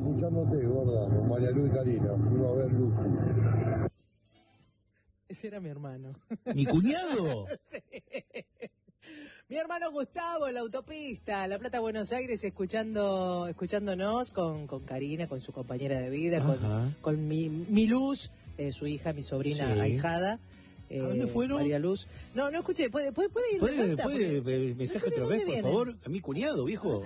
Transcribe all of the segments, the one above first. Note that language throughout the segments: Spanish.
escuchándote, gorda, con María Luz y Karina. Fuimos a ver Lucy. Ese era mi hermano. ¿Mi cuñado? Sí. Mi hermano Gustavo en la autopista, La Plata, Buenos Aires, escuchándonos con Karina, con su compañera de vida, con mi Luz, su hija, mi sobrina ahijada. ¿A dónde fueron? María Luz. No escuché, ¿puede ir? ¿Puede mensaje otra vez, por favor? A mi cuñado, viejo.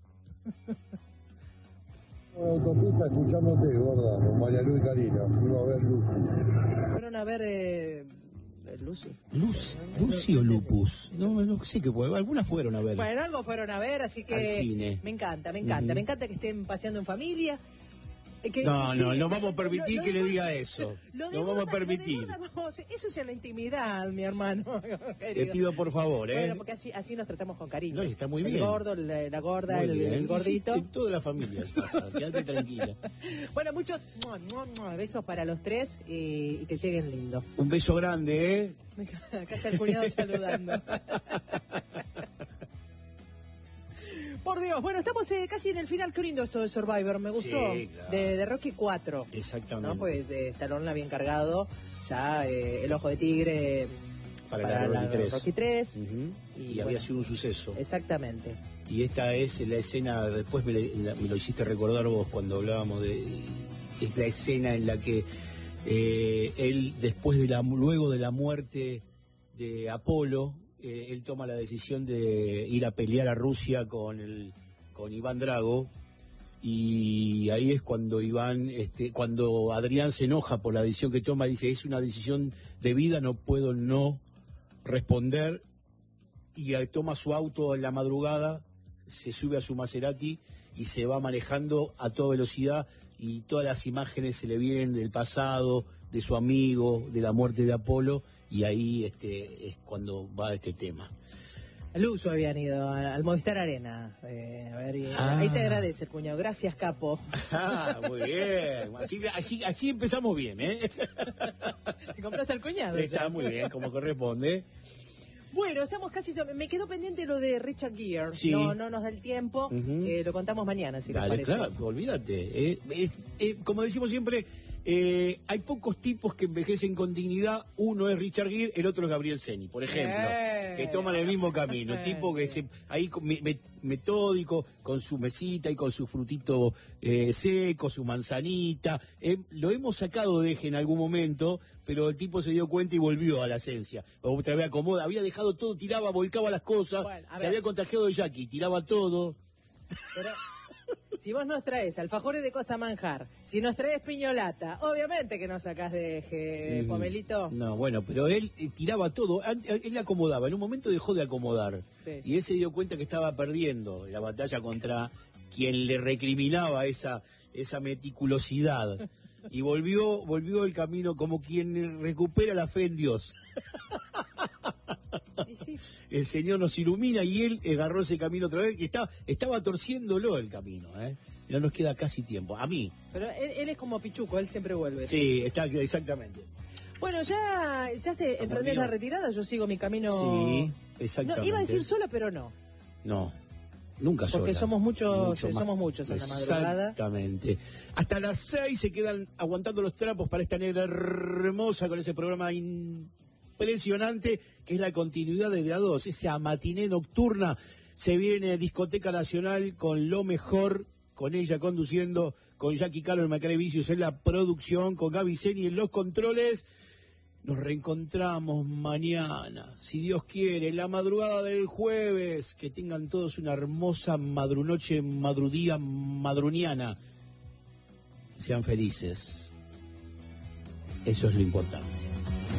En la autopista escuchándote, gorda, con María Luz y Karina. Fuimos a ver Lucy. Fueron a ver... ¿Lucy o Lupus? No sé qué fue. Algunas fueron a ver. Bueno, algo fueron a ver, así que... Al cine. Me encanta. Me encanta que estén paseando en familia. No vamos a permitir que le diga eso. No vamos a permitir. Eso es en la intimidad, mi hermano. Te pido por favor, Bueno, porque así nos tratamos con cariño. No, está muy bien. El gordo, la gorda, el gordito. En todas las familias pasa, quédate tranquila. Bueno, muchos besos para los tres y que lleguen lindo. Un beso grande, ¿eh? Acá está el cuñado saludando. Por Dios, bueno, estamos casi en el final. Qué lindo esto de Survivor, me gustó. Sí, claro. De Rocky 4. Exactamente. ¿No? Pues de Stallone la había encargado ya El Ojo de Tigre para la Rocky 3. Y había sido un suceso. Exactamente. Y esta es la escena, después me lo hiciste recordar vos cuando hablábamos es la escena en la que él, luego de la muerte de Apolo, él toma la decisión de ir a pelear a Rusia con Iván Drago, y ahí es cuando cuando Adrián se enoja por la decisión que toma, dice, es una decisión de vida, no puedo no responder, y toma su auto en la madrugada, se sube a su Maserati y se va manejando a toda velocidad, y todas las imágenes se le vienen del pasado, de su amigo, de la muerte de Apolo, y ahí es cuando va este tema. Al uso habían ido al Movistar Arena. Ahí te agradece el cuñado. Gracias, capo. Muy bien. Así empezamos bien, ¿eh? ¿Te compraste al cuñado? Está muy bien, como corresponde. Bueno, estamos casi... Me quedó pendiente lo de Richard Gere. Sí. No nos da el tiempo. Lo contamos mañana, si les parece. Claro, olvídate. Como decimos siempre, hay pocos tipos que envejecen con dignidad. Uno es Richard Gere, el otro es Gabriel Ceni, por ejemplo. Que toman el mismo camino. Tipo que ahí metódico, con su mesita y con su frutito seco, su manzanita. Lo hemos sacado de eje en algún momento, pero el tipo se dio cuenta y volvió a la esencia. Otra vez acomoda, había dejado todo, tiraba, volcaba las cosas, bueno, se había contagiado de Jackie, tiraba todo. Pero si vos nos traes alfajores de Costa Manjar, si nos traes piñolata, obviamente que nos sacás de eje, Pomelito. No, bueno, pero él tiraba todo, él acomodaba, en un momento dejó de acomodar. Sí. Y él se dio cuenta que estaba perdiendo la batalla contra quien le recriminaba esa meticulosidad. Y volvió el camino como quien recupera la fe en Dios. Sí. El Señor nos ilumina y él agarró ese camino otra vez, que estaba torciéndolo el camino, No nos queda casi tiempo, a mí. Pero él es como Pichuco, él siempre vuelve. Sí, exactamente. Bueno, ya se emprendió la retirada, yo sigo mi camino. Sí, exactamente. No, iba a decir sola, pero no. No. Nunca sola. Porque somos muchos en la madrugada. Exactamente. Hasta las 6 se quedan aguantando los trapos para esta negra hermosa con ese programa impresionante que es la continuidad de A2, esa matiné nocturna. Se viene Discoteca Nacional con lo mejor, con ella conduciendo, con Jackie Calo en Macare Vicius en la producción, con Gaby Zeni en los controles. Nos reencontramos mañana, si Dios quiere, en la madrugada del jueves. Que tengan todos una hermosa madrunoche, madrudía, madruniana. Sean felices. Eso es lo importante.